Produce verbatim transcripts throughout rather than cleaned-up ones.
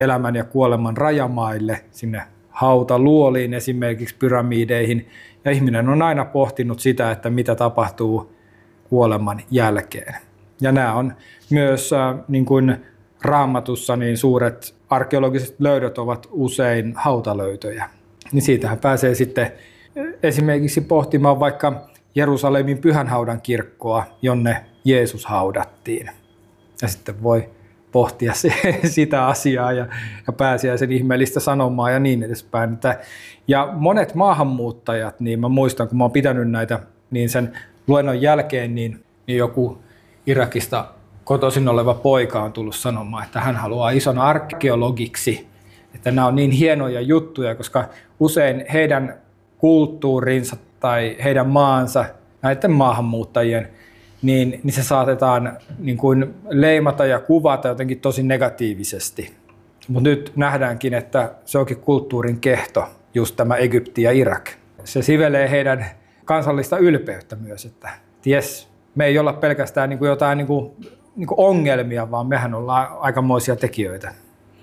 elämän ja kuoleman rajamaille, sinne hautaluoliin esimerkiksi pyramideihin. Ja ihminen on aina pohtinut sitä, että mitä tapahtuu kuoleman jälkeen. Ja nämä on myös äh, niin kuin Raamatussa niin suuret arkeologiset löydöt ovat usein hautalöytöjä. Niin siitähän pääsee sitten esimerkiksi pohtimaan vaikka Jerusalemin pyhänhaudan kirkkoa, jonne Jeesus haudattiin. Ja sitten voi pohtia se, sitä asiaa ja, ja pääsiäisen ihmeellistä sanomaa ja niin edespäin. Ja monet maahanmuuttajat, niin mä muistan, kun mä oon pitänyt näitä, niin sen luennon jälkeen niin, niin joku Irakista kotoisin oleva poika on tullut sanomaan, että hän haluaa isona arkeologiksi, että nämä on niin hienoja juttuja, koska usein heidän kulttuurinsa tai heidän maansa, näiden maahanmuuttajien, niin, niin se saatetaan niin kuin leimata ja kuvata jotenkin tosi negatiivisesti. Mutta nyt nähdäänkin, että se onkin kulttuurin kehto, just tämä Egypti ja Irak. Se sivelee heidän kansallista ylpeyttä myös, että ties, me ei olla pelkästään niin kuin jotain niin kuin, niin kuin ongelmia, vaan mehän ollaan aikamoisia tekijöitä.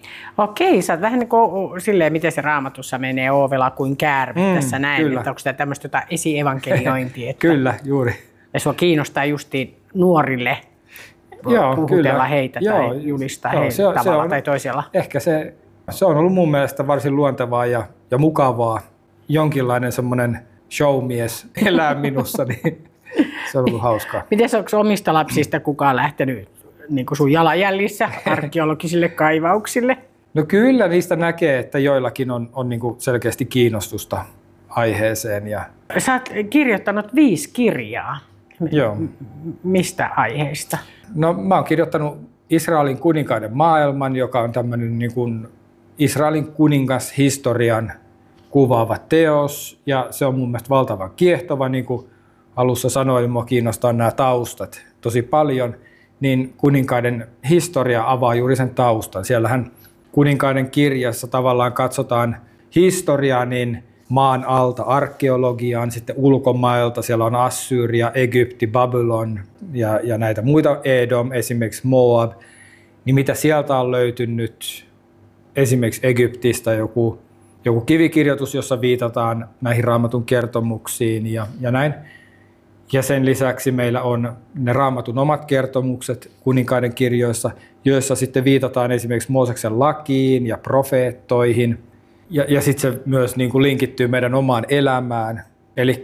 Okei, sä oot vähän niin kuin silleen, miten se Raamatussa menee oovela kuin käärme mm, tässä näin, kyllä. Että onko tämä tämmöistä jotain esievankeliointia? Että Kyllä, juuri. Ja sua kiinnostaa justiin nuorille Joo, puhutella kyllä. heitä Joo, tai julistaa joo, heitä se on, tavalla se on, tai toisella. Ehkä se, se on ollut mun mielestä varsin luontevaa ja, ja mukavaa. Jonkinlainen semmoinen showmies elää minussa, niin se on ollut hauskaa. Miten onko omista lapsista kukaan lähtenyt niin kuin sun jalanjäljissä arkeologisille kaivauksille? No kyllä niistä näkee, että joillakin on, on niin kuin selkeästi kiinnostusta aiheeseen. Ja... Sä oot kirjoittanut viisi kirjaa. Joo. Mistä aiheista? No mä oon kirjoittanut Israelin kuninkaiden maailman, joka on tämmöinen niin kuin Israelin kuningashistorian kuvaava teos. Ja se on mun mielestä valtavan kiehtova, niin kuin alussa sanoin, mua kiinnostaa nämä taustat tosi paljon. Niin kuninkaiden historia avaa juuri sen taustan. Siellähän kuninkaiden kirjassa tavallaan katsotaan historiaa niin maan alta arkeologiaan, sitten ulkomailta, siellä on Assyria, Egypti, Babylon ja, ja näitä muita, Edom, esimerkiksi Moab, niin mitä sieltä on löytynyt, esimerkiksi Egyptistä joku, joku kivikirjoitus, jossa viitataan näihin Raamatun kertomuksiin ja, ja näin. Ja sen lisäksi meillä on ne Raamatun omat kertomukset kuninkaiden kirjoissa, joissa sitten viitataan esimerkiksi Mooseksen lakiin ja profeettoihin. Ja, ja sitten se myös niin kuin linkittyy meidän omaan elämään. Eli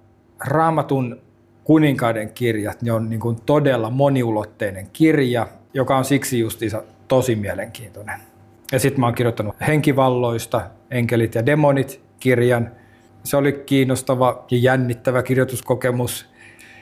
Raamatun kuninkaiden kirjat, ne on niin kuin todella moniulotteinen kirja, joka on siksi justiinsa tosi mielenkiintoinen. Ja sitten mä oon kirjoittanut Henkivalloista, Enkelit ja demonit -kirjan. Se oli kiinnostava ja jännittävä kirjoituskokemus.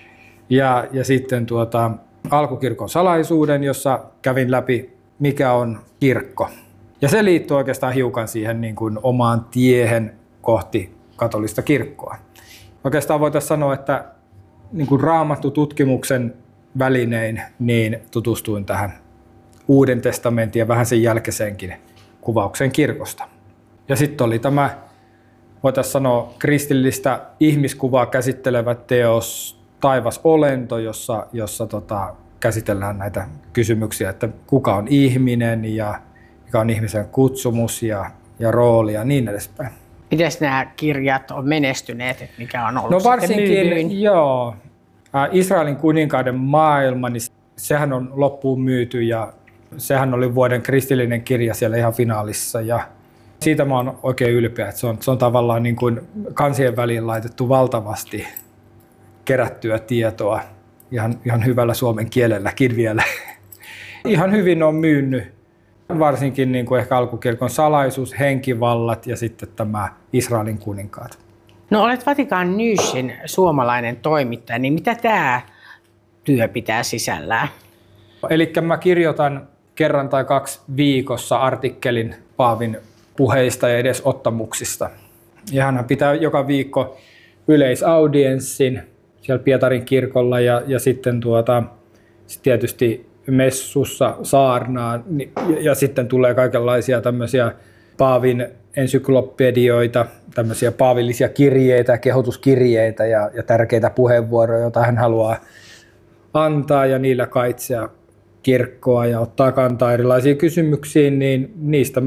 Ja, ja sitten tuota, Alkukirkon salaisuuden, jossa kävin läpi, mikä on kirkko. Ja se liittyy oikeastaan hiukan siihen niin kuin omaan tiehen kohti katolista kirkkoa. Oikeastaan voitaisiin sanoa, että niin kuin Raamattu-tutkimuksen välinein niin tutustuin tähän Uuden testamentin ja vähän sen jälkeisenkin kuvauksen kirkosta. Ja sitten oli tämä, voitaisiin sanoa, kristillistä ihmiskuvaa käsittelevä teos Taivas olento, jossa, jossa tota, käsitellään näitä kysymyksiä, että kuka on ihminen ja mikä on ihmisen kutsumus ja, ja rooli ja niin edespäin. Miten nämä kirjat on menestyneet, että mikä on ollut no varsinkin, myydyin? Joo. Israelin kuninkaiden maailma, niin sehän on loppuun myyty ja sehän oli vuoden kristillinen kirja siellä ihan finaalissa. Ja siitä mä oon oikein ylpeä, että se on, se on tavallaan niin kuin kansien väliin laitettu valtavasti kerättyä tietoa ihan, ihan hyvällä suomen kielelläkin vielä. Ihan hyvin on myynyt, varsinkin niin kuin ehkä Alkukirkon salaisuus, Henkivallat ja sitten tämä Israelin kuninkaat. No olet Vatikan Newsin suomalainen toimittaja, niin mitä tämä työ pitää sisällään? Eli mä kirjoitan kerran tai kaksi viikossa artikkelin Paavin puheista ja edesottamuksista. Ja hän pitää joka viikko yleisaudienssin siellä Pietarin kirkolla ja, ja sitten tuota, sit tietysti messussa saarnaa ja, ja sitten tulee kaikenlaisia tämmöisiä Paavin ensyklopedioita, tämmöisiä paavillisia kirjeitä, kehotuskirjeitä ja, ja tärkeitä puheenvuoroja, joita hän haluaa antaa ja niillä kaitsea kirkkoa ja ottaa kantaa erilaisiin kysymyksiin, niin niistä